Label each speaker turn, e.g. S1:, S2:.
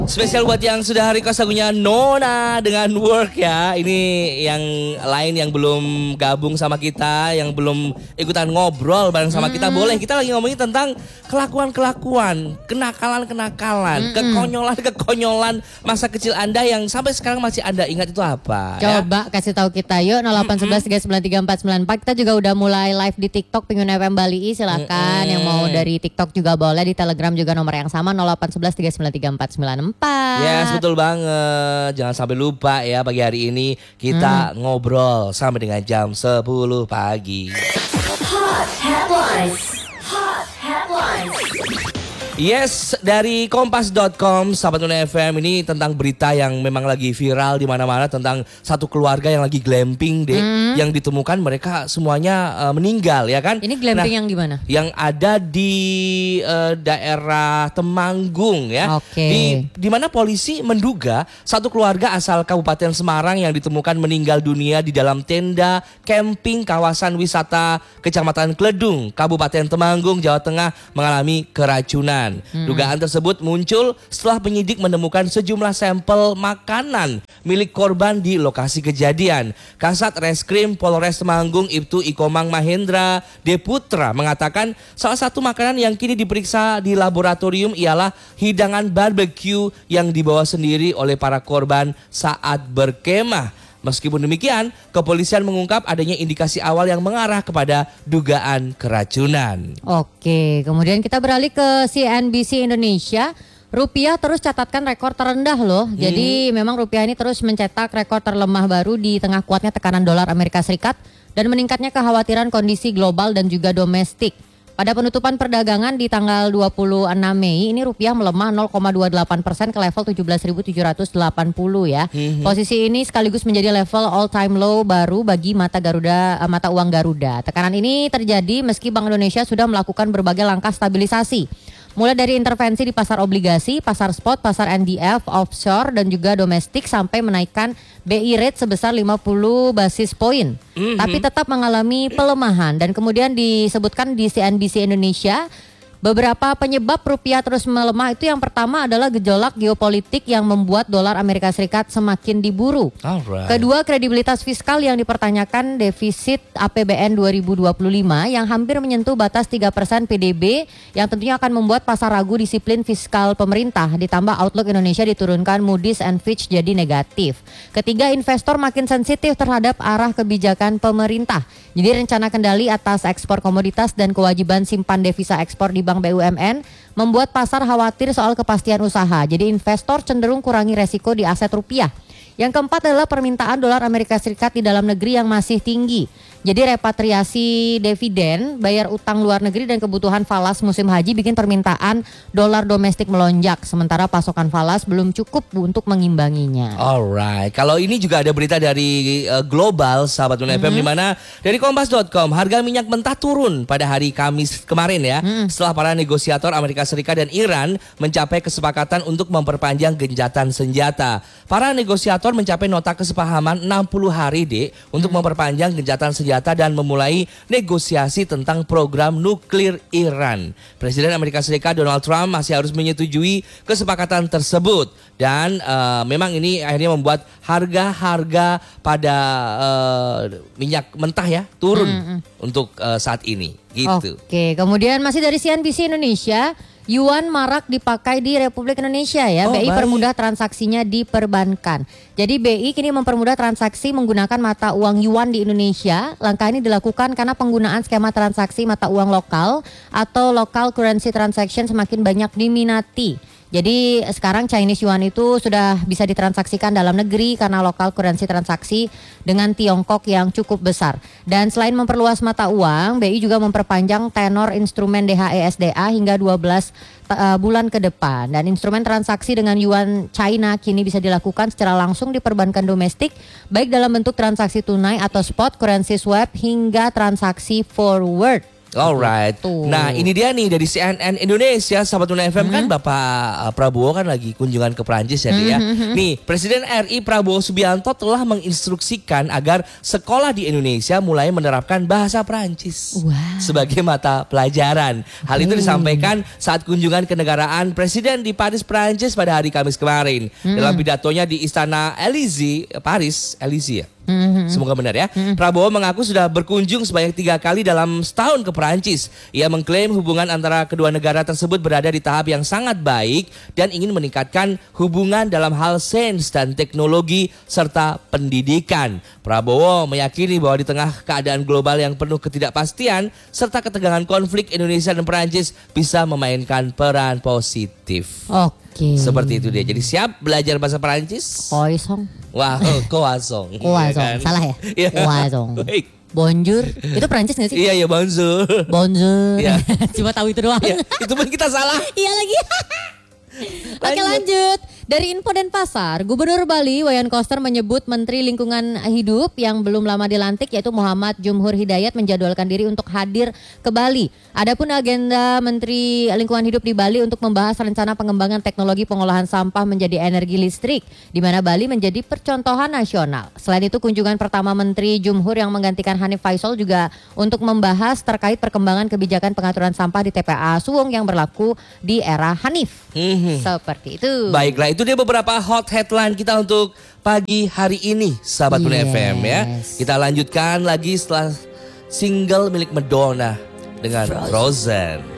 S1: Spesial buat yang sudah request lagunya Nona dengan Work ya. Ini yang lain yang belum gabung sama kita, yang belum ikutan ngobrol bareng sama kita, boleh. Kita lagi ngomongin tentang kelakuan-kelakuan, kenakalan-kenakalan, kekonyolan-kekonyolan masa kecil Anda yang sampai sekarang masih Anda ingat itu apa?
S2: Coba kasih tahu kita yuk 0811 393 494. Kita juga udah mulai live di TikTok Pengun FM Bali. Silakan yang mau dari TikTok juga boleh, di Telegram juga nomor yang sama 0811 393 494.
S1: Yes, betul banget. Jangan sampai lupa ya, pagi hari ini kita ngobrol sampai dengan jam 10 pagi.
S3: Hot headlines. Hot headlines.
S1: Yes, dari kompas.com, sahabat Nona FM, ini tentang berita yang memang lagi viral di mana-mana tentang satu keluarga yang lagi glamping deh, yang ditemukan mereka semuanya meninggal ya kan?
S2: Ini glamping yang di mana?
S1: Yang ada di daerah Temanggung ya.
S2: Oke.
S1: Di mana polisi menduga satu keluarga asal Kabupaten Semarang yang ditemukan meninggal dunia di dalam tenda camping kawasan wisata Kecamatan Kledung, Kabupaten Temanggung, Jawa Tengah mengalami keracunan. Dugaan tersebut muncul setelah penyidik menemukan sejumlah sampel makanan milik korban di lokasi kejadian. Kasat Reskrim Polres Temanggung Ibtu Ikomang Mahendra Deputra mengatakan salah satu makanan yang kini diperiksa di laboratorium ialah hidangan barbecue yang dibawa sendiri oleh para korban saat berkemah. Meskipun demikian, kepolisian mengungkap adanya indikasi awal yang mengarah kepada dugaan keracunan.
S2: Oke, kemudian kita beralih ke CNBC Indonesia. Rupiah terus catatkan rekor terendah loh. Jadi memang rupiah ini terus mencetak rekor terlemah baru di tengah kuatnya tekanan dolar Amerika Serikat dan meningkatnya kekhawatiran kondisi global dan juga domestik. Pada penutupan perdagangan di tanggal 26 Mei, ini rupiah melemah 0,28% ke level 17.780 ya. Posisi ini sekaligus menjadi level all time low baru bagi mata uang Garuda. Tekanan ini terjadi meski Bank Indonesia sudah melakukan berbagai langkah stabilisasi. Mulai dari intervensi di pasar obligasi, pasar spot, pasar NDF, offshore dan juga domestik sampai menaikkan BI rate sebesar 50 basis poin. Tapi tetap mengalami pelemahan dan kemudian disebutkan di CNBC Indonesia beberapa penyebab rupiah terus melemah itu yang pertama adalah gejolak geopolitik yang membuat dolar Amerika Serikat semakin diburu. Kedua, kredibilitas fiskal yang dipertanyakan, defisit APBN 2025 yang hampir menyentuh batas 3% PDB yang tentunya akan membuat pasar ragu disiplin fiskal pemerintah. Ditambah outlook Indonesia diturunkan Moody's and Fitch jadi negatif. Ketiga, investor makin sensitif terhadap arah kebijakan pemerintah. Jadi rencana kendali atas ekspor komoditas dan kewajiban simpan devisa ekspor di Bank BUMN membuat pasar khawatir soal kepastian usaha. Jadi investor cenderung kurangi resiko di aset rupiah. Yang keempat adalah permintaan dolar Amerika Serikat di dalam negeri yang masih tinggi. Jadi repatriasi dividen, bayar utang luar negeri dan kebutuhan falas musim haji bikin permintaan dolar domestik melonjak. Sementara pasokan falas belum cukup untuk mengimbanginya.
S1: Alright, kalau ini juga ada berita dari global, sahabat Nona FM, di mana dari kompas.com harga minyak mentah turun pada hari Kamis kemarin ya. Setelah para negosiator Amerika Serikat dan Iran mencapai kesepakatan untuk memperpanjang gencatan senjata. Para negosiator mencapai nota kesepahaman 60 hari untuk memperpanjang gencatan senjata dan memulai negosiasi tentang program nuklir Iran. Presiden Amerika Serikat Donald Trump masih harus menyetujui kesepakatan tersebut dan memang ini akhirnya membuat harga-harga pada minyak mentah ya turun untuk saat ini gitu.
S2: Oke, kemudian masih dari CNBC Indonesia. Yuan marak dipakai di Republik Indonesia ya. BI permudah transaksinya di perbankan. Jadi BI kini mempermudah transaksi menggunakan mata uang yuan di Indonesia. Langkah ini dilakukan karena penggunaan skema transaksi mata uang lokal atau local currency transaction semakin banyak diminati. Jadi sekarang Chinese Yuan itu sudah bisa ditransaksikan dalam negeri karena lokal currency transaksi dengan Tiongkok yang cukup besar. Dan selain memperluas mata uang, BI juga memperpanjang tenor instrumen DHE/SDA hingga 12 bulan ke depan. Dan instrumen transaksi dengan Yuan China kini bisa dilakukan secara langsung di perbankan domestik, baik dalam bentuk transaksi tunai atau spot, currency swap hingga transaksi forward.
S1: Alright.
S2: Gitu.
S1: Nah ini dia nih dari CNN Indonesia, sahabat Tuna FM kan Bapak Prabowo kan lagi kunjungan ke Prancis ya dia. Nih Presiden RI Prabowo Subianto telah menginstruksikan agar sekolah di Indonesia mulai menerapkan bahasa Prancis sebagai mata pelajaran. Hal itu disampaikan saat kunjungan kenegaraan Presiden di Paris, Prancis pada hari Kamis kemarin. Dalam pidatonya di Istana Élysée, Paris, Élysée ya. Semoga benar ya. Prabowo mengaku sudah berkunjung sebanyak 3 kali dalam setahun ke Perancis. Ia mengklaim hubungan antara kedua negara tersebut berada di tahap yang sangat baik dan ingin meningkatkan hubungan dalam hal sains dan teknologi serta pendidikan. Prabowo meyakini bahwa di tengah keadaan global yang penuh ketidakpastian serta ketegangan konflik, Indonesia dan Perancis bisa memainkan peran positif.
S2: Oke.
S1: Seperti itu dia. Jadi siap belajar bahasa Perancis?
S2: Koisong.
S1: Wah, croissant.
S2: Croissant. Salah ya?
S1: Iya.
S2: Croissant.
S1: Baik.
S2: Bonjour. Itu Prancis gak sih?
S1: Iya, iya, bonjour.
S2: Bonjour.
S1: Iya.
S2: Cuma tahu itu doang.
S1: Iya, itu pun kita salah.
S2: Iya lagi. Oke lanjut. Dari Info Denpasar, Gubernur Bali Wayan Koster menyebut Menteri Lingkungan Hidup yang belum lama dilantik yaitu Muhammad Jumhur Hidayat menjadwalkan diri untuk hadir ke Bali. Adapun agenda Menteri Lingkungan Hidup di Bali untuk membahas rencana pengembangan teknologi pengolahan sampah menjadi energi listrik, di mana Bali menjadi percontohan nasional. Selain itu kunjungan pertama Menteri Jumhur yang menggantikan Hanif Faisal juga untuk membahas terkait perkembangan kebijakan pengaturan sampah di TPA Suwung yang berlaku di era Hanif. Seperti itu.
S1: Baiklah, itu dia beberapa hot headline kita untuk pagi hari ini, sahabat Tuna FM ya. Kita lanjutkan lagi setelah single milik Madonna dengan Frozen.